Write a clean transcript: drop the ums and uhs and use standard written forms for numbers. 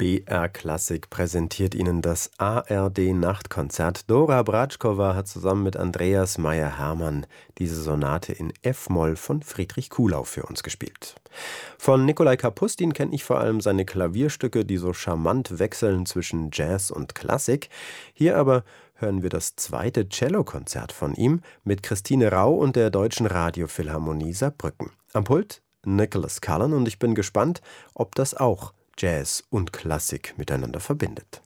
BR Klassik präsentiert Ihnen das ARD-Nachtkonzert. Dora Bratschkova hat zusammen mit Andreas Meier-Hermann diese Sonate in F-Moll von Friedrich Kuhlau für uns gespielt. Von Nikolai Kapustin kenne ich vor allem seine Klavierstücke, die so charmant wechseln zwischen Jazz und Klassik. Hier aber hören wir das zweite Cellokonzert von ihm mit Christine Rau und der Deutschen Radiophilharmonie Saarbrücken. Am Pult Nicholas Cullen, und ich bin gespannt, ob das auch Jazz und Klassik miteinander verbindet.